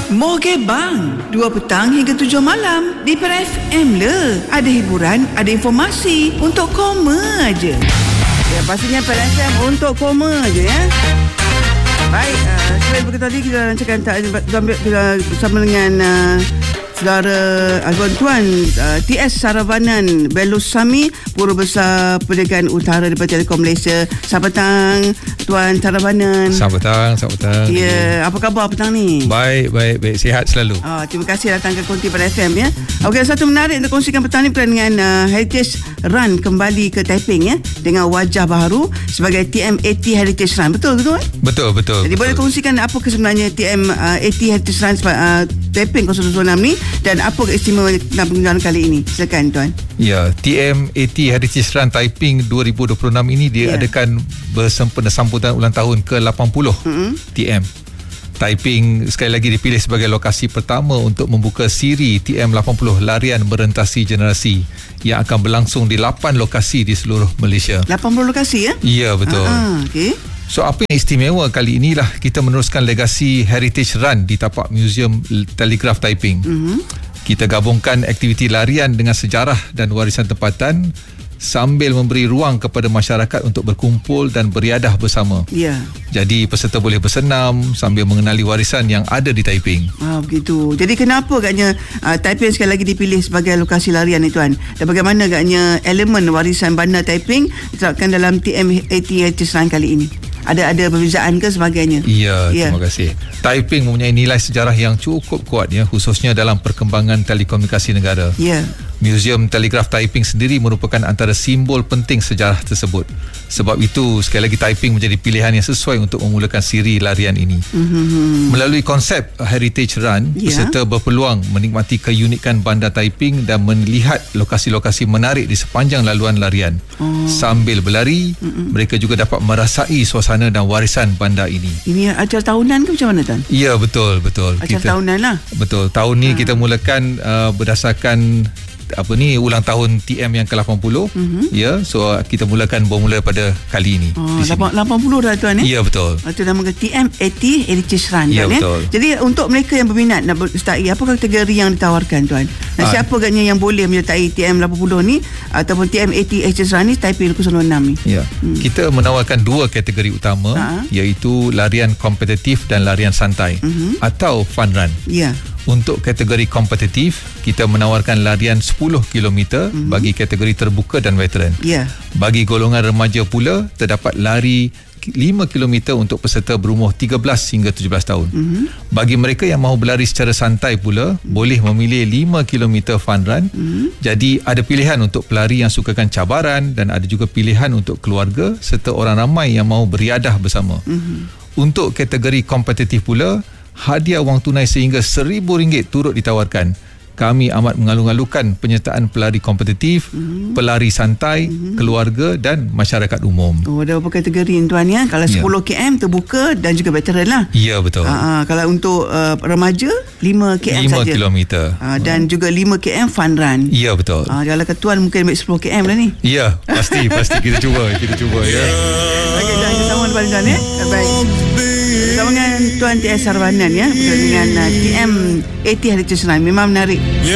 Moge Bang 2 petang hingga 7 malam di Per FM le. Ada hiburan, ada informasi untuk koma aja. Ya, pastinya Per FM untuk koma aja ya. Baik, selain begitu tadi kita lancarkan kita bersama dengan saudara Tuan TS Saravanan Belusami, Guru Besar Perniagaan Utara daripada Telekom Malaysia. Selamat petang Tuan Saravanan. Selamat petang. Ya, apa khabar petang ni? Baik, sihat selalu. Terima kasih datang ke Konti Per FM ya. Okey, satu menarik untuk kongsikan petang ni berkaitan dengan Heritage Run kembali ke Taiping ya, dengan wajah baru sebagai TM80 Heritage Run. Betul ke tuan? Betul. Jadi boleh kongsikan apa sebenarnya TM80 Heritage Run Taiping 026 ni dan apa keistimewaan dalam pengunjungan kali ini? Silakan tuan. Ya, TM80 Heritage Run Taiping 2026 ini diadakan bersempena sambutan ulang tahun ke-80 TM. Taiping sekali lagi dipilih sebagai lokasi pertama untuk membuka siri TM80 larian merentasi generasi yang akan berlangsung di 8 lokasi di seluruh Malaysia. 80 lokasi ya? Ya, betul. Okey. So, apa yang istimewa kali inilah kita meneruskan legasi Heritage Run di tapak Museum Telegraph Taiping. Kita gabungkan aktiviti larian dengan sejarah dan warisan tempatan sambil memberi ruang kepada masyarakat untuk berkumpul dan beriadah bersama. Ya. Jadi peserta boleh bersenam sambil mengenali warisan yang ada di Taiping. Begitu. Jadi kenapa agaknya Taiping sekali lagi dipilih sebagai lokasi larian ni tuan? Dan bagaimana agaknya elemen warisan bandar Taiping diterapkan dalam TM80 Heritage Run kali ini? Ada perbezaan ke sebagainya? Ya, terima kasih. Taiping mempunyai nilai sejarah yang cukup kuat ya, khususnya dalam perkembangan telekomunikasi negara. Ya. Museum Telegraph Taiping sendiri merupakan antara simbol penting sejarah tersebut. Sebab itu, sekali lagi Taiping menjadi pilihan yang sesuai untuk memulakan siri larian ini. Melalui konsep Heritage Run, peserta berpeluang menikmati keunikan bandar Taiping dan melihat lokasi-lokasi menarik di sepanjang laluan larian. Sambil berlari, mereka juga dapat merasai suasana dan warisan bandar ini. Ini acara tahunan ke macam mana tuan? Ya, betul. Acara tahunan lah. Betul. Tahun ni kita mulakan berdasarkan ulang tahun TM yang ke-80. Ya, so kita bermula pada kali ini. 80 dah tuan ya? Ya, betul. Itu nama TM80 Heritage Run. Ya, betul. Jadi untuk mereka yang berminat nak sertai, apa kategori yang ditawarkan tuan? Dan siapa agaknya yang boleh menyertai TM80 ni ataupun TM80 Heritage Run ni Taiping 026 ni? Ya. Kita menawarkan 2 kategori utama, iaitu larian kompetitif dan larian santai atau fun run. Ya. Untuk kategori kompetitif, kita menawarkan larian 10 km bagi kategori terbuka dan veteran. Bagi golongan remaja pula, terdapat lari 5 km untuk peserta berumur 13 hingga 17 tahun. Bagi mereka yang mahu berlari secara santai pula, boleh memilih 5 km fun run. Jadi ada pilihan untuk pelari yang sukakan cabaran dan ada juga pilihan untuk keluarga serta orang ramai yang mahu beriadah bersama. Untuk kategori kompetitif pula, hadiah wang tunai sehingga RM1,000 turut ditawarkan. Kami amat mengalu-alukan penyertaan pelari kompetitif, pelari santai, keluarga dan masyarakat umum. Ada beberapa kategori tuan ya. Kalau 10 km terbuka dan juga veteran lah. Ya, betul. Kalau untuk remaja 5 km saja. 5 km. Dan juga 5 km fun run. Ya, betul. Kalau ketuan mungkin ambil 10 km lah ni. Ya, pasti kita cuba ya. Okey, kita sama depan tuan ya. Baik. Bersama dengan Tuan TS Saravanan ya, dengan TM80 Heritage Run. Memang menarik.